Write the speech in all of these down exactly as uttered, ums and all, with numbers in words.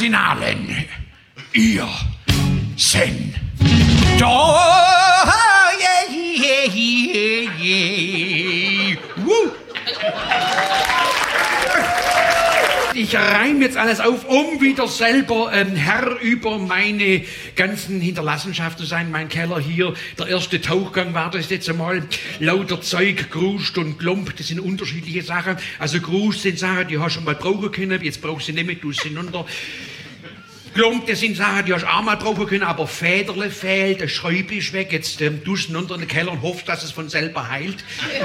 Internationalen. Ihr Sen. Da, yeah, yeah, yeah, yeah. Woo. Ich reim jetzt alles auf, um wieder selber ähm, Herr über meine ganzen Hinterlassenschaften zu sein. Mein Keller hier, der erste Tauchgang war das jetzt einmal. Lauter Zeug, Gruscht und Klump, das sind unterschiedliche Sachen. Also Gruscht sind Sachen, die hast du schon mal brauchen können, jetzt brauchst du sie nicht mehr, du sie hinunter. Klump, das sind Sachen, die hast du auch mal brauchen können, aber Federle fehlt, das Schräubli ist weg, jetzt ähm, tust du unter den Keller und hoffst, dass es von selber heilt.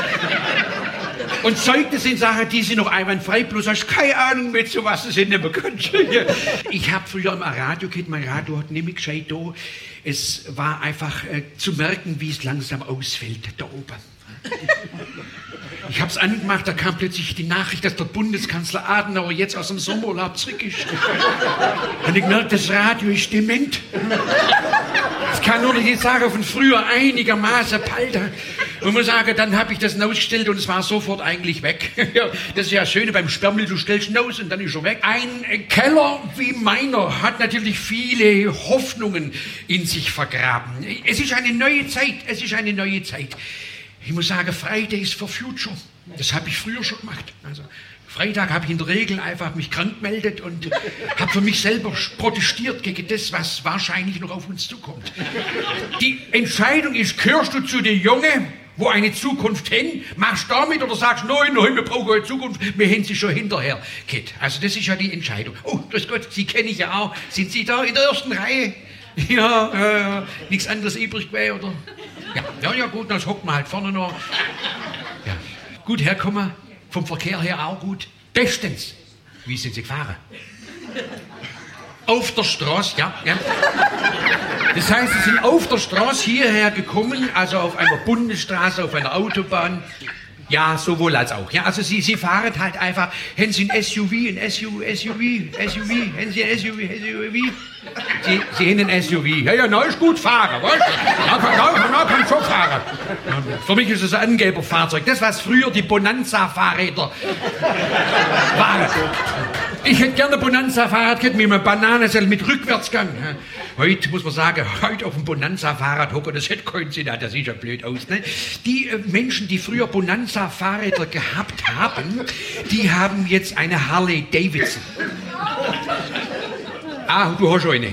Und Zeug, das sind Sachen, die sind noch einwandfrei, bloß hast keine Ahnung mit so was, das sind nicht mehr kannst. Ich hab früher im Radio gehabt, mein Radio hat nicht mehr gescheit da. Es war einfach äh, zu merken, wie es langsam ausfällt, da oben. Ich hab's angemacht, da kam plötzlich die Nachricht, dass der Bundeskanzler Adenauer jetzt aus dem Sommerurlaub zurück ist. Und ich gemerkt, das Radio ist dement. Ich kann nur die Sache von früher einigermaßen palten. Und muss sagen, dann habe ich das ausgestellt und es war sofort eigentlich weg. Das ist ja das Schöne beim Sperrmüll, du stellst ihn aus und dann ist er weg. Ein Keller wie meiner hat natürlich viele Hoffnungen in sich vergraben. Es ist eine neue Zeit, es ist eine neue Zeit. Ich muss sagen, Fridays for Future, das habe ich früher schon gemacht. Also Freitag habe ich in der Regel einfach mich krank gemeldet und habe für mich selber protestiert gegen das, was wahrscheinlich noch auf uns zukommt. Die Entscheidung ist, gehörst du zu den Jungen, wo eine Zukunft hin, machst du damit oder sagst, nein, nein, wir brauchen eine Zukunft, wir haben sie schon hinterher. Kid. Also das ist ja die Entscheidung. Oh, grüß Gott, Sie kenne ich ja auch. Sind Sie da in der ersten Reihe? Ja, äh, nichts anderes übrig gewesen, oder? Ja, ja, ja, gut, dann hocken wir halt vorne noch. Ja, gut herkommen, vom Verkehr her auch gut. Bestens. Wie sind Sie gefahren? Auf der Straße, ja, ja. Das heißt, Sie sind auf der Straße hierher gekommen, also auf einer Bundesstraße, auf einer Autobahn. Ja, sowohl als auch. Ja, also Sie, Sie fahren halt einfach, haben Sie ein S U V, ein S U V, S U V, S U V, haben Sie ein S U V, S U V? Sie, Sie haben ein S U V. Ja, ja, na, ist gut fahren, was? Na, kann, na, na, kann schon fahren. Für mich ist es ein Angeberfahrzeug. Das, was früher die Bonanza-Fahrräder waren. Ich hätte gerne ein Bonanza-Fahrrad gehabt mit einem Bananensel mit Rückwärtsgang. Heute muss man sagen, heute auf dem Bonanza-Fahrrad hocken, das hätte keinen Sinn, das sieht ja blöd aus. Ne? Die äh, Menschen, die früher Bonanza-Fahrräder gehabt haben, die haben jetzt eine Harley Davidson. Ah, du hast schon eine.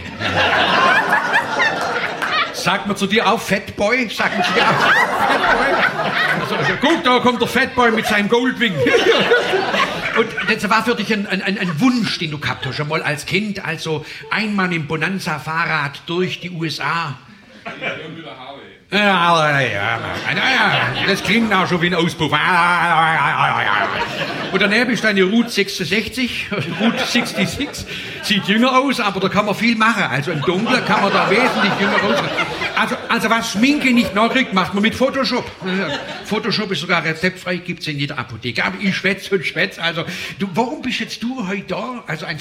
Sagt man zu dir auch Fatboy? Sagt man zu dir auch Fatboy? Also, also, guck, da kommt der Fatboy mit seinem Goldwing. Und das war für dich ein, ein, ein Wunsch, den du gehabt hast, schon mal als Kind, also einmal im Bonanza-Fahrrad durch die U S A. Ja, ja, ja, ja, das klingt auch schon wie ein Auspuff. Und daneben ist eine Route sechsundsechzig, Route sechsundsechzig, sieht jünger aus, aber da kann man viel machen. Also im Dunkeln kann man da wesentlich jünger aus. Also, also was Schminke nicht nachkriegt, macht man mit Photoshop. Photoshop ist sogar rezeptfrei, gibt's in jeder Apotheke. Aber ich schwätze und schwätze. Also, du, warum bist jetzt du heute da? Also ein